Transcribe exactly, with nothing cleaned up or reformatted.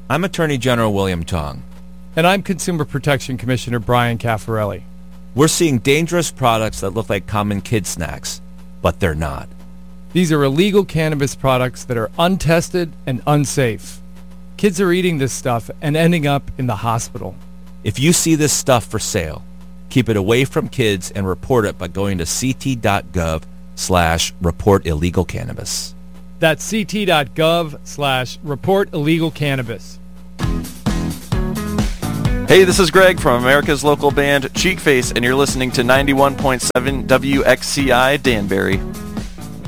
I'm Attorney General William Tong. And I'm Consumer Protection Commissioner Brian Caffarelli. We're seeing dangerous products that look like common kid snacks, but they're not. These are illegal cannabis products that are untested and unsafe. Kids are eating this stuff and ending up in the hospital. If you see this stuff for sale, keep it away from kids and report it by going to ct.gov slash report illegal cannabis. That's ct.gov slash report illegal cannabis. Hey, this is Greg from America's local band Cheekface, and you're listening to ninety-one point seven W X C I Danbury.